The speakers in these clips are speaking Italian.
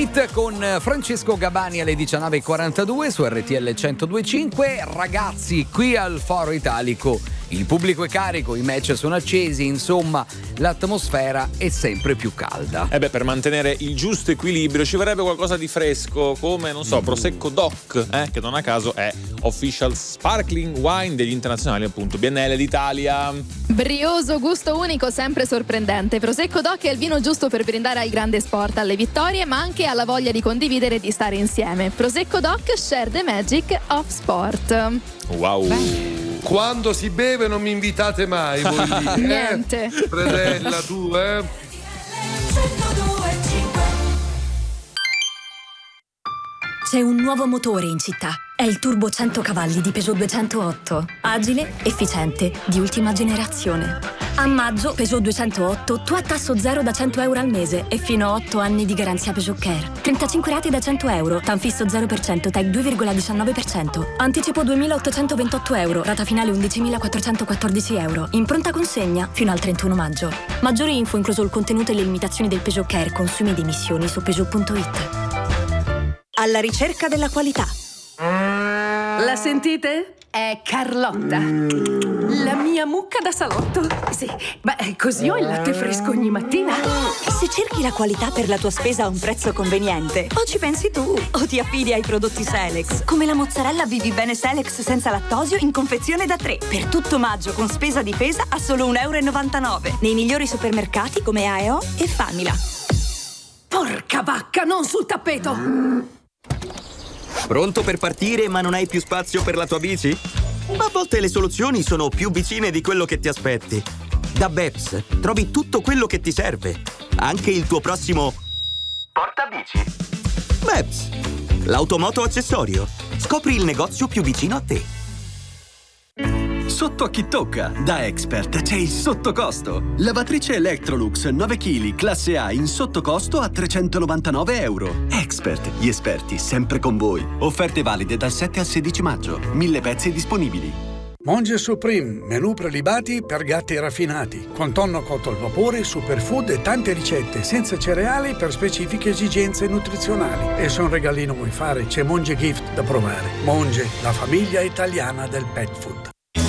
Hit con Francesco Gabani alle 19:42 su RTL 102.5. Ragazzi, qui al Foro Italico il pubblico è carico, i match sono accesi, insomma l'atmosfera è sempre più calda. Per mantenere il giusto equilibrio ci vorrebbe qualcosa di fresco, come non so, Prosecco Doc, che non a caso è official sparkling wine degli internazionali, appunto, BNL d'Italia. Brioso, gusto unico, sempre sorprendente. Prosecco Doc è il vino giusto per brindare al grande sport, alle vittorie, ma anche alla voglia di condividere e di stare insieme. Prosecco Doc, share the magic of sport. Wow. Quando si beve non mi invitate mai, voi lì, Niente. Predella, tu, C'è un nuovo motore in città. È il Turbo 100 cavalli di Peugeot 208. Agile, efficiente, di ultima generazione. A maggio, Peugeot 208, tu a tasso zero da 100 euro al mese e fino a 8 anni di garanzia Peugeot Care. 35 rate da 100 euro, TAN fisso 0%, TEC 2,19%. Anticipo 2.828 euro, rata finale 11.414 euro. In pronta consegna fino al 31 maggio. Maggiori info, incluso il contenuto e le limitazioni del Peugeot Care, consumi ed emissioni su Peugeot.it. Alla ricerca della qualità. La sentite? È Carlotta, la mia mucca da salotto. Sì, beh, così ho il latte fresco ogni mattina. Se cerchi la qualità per la tua spesa a un prezzo conveniente, o ci pensi tu, o ti affidi ai prodotti Selex, come la mozzarella Vivi Bene Selex senza lattosio in confezione da 3. Per tutto maggio con spesa difesa a solo 1,99 euro. Nei migliori supermercati come AEO e Famila. Porca vacca, non sul tappeto! Pronto per partire ma non hai più spazio per la tua bici? A volte le soluzioni sono più vicine di quello che ti aspetti. Da Beps trovi tutto quello che ti serve, anche il tuo prossimo portabici. Beps, l'automoto accessorio. Scopri il negozio più vicino a te. Sotto a chi tocca, da Expert c'è il sottocosto. Lavatrice Electrolux 9 kg classe A in sottocosto a 399 euro. Expert, gli esperti sempre con voi. Offerte valide dal 7 al 16 maggio. 1000 pezzi disponibili. Monge Supreme, menù prelibati per gatti raffinati, con tonno cotto al vapore, superfood e tante ricette, senza cereali per specifiche esigenze nutrizionali. E se un regalino vuoi fare, c'è Monge Gift da provare. Monge, la famiglia italiana del pet food.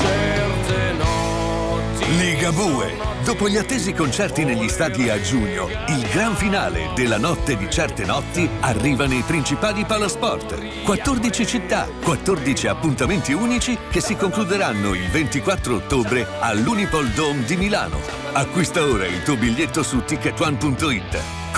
Ligabue. Dopo gli attesi concerti negli stadi a giugno, il gran finale della Notte di Certe Notti arriva nei principali palasport. 14 città, 14 appuntamenti unici che si concluderanno il 24 ottobre all'Unipol Dome di Milano. Acquista ora il tuo biglietto su ticketone.it.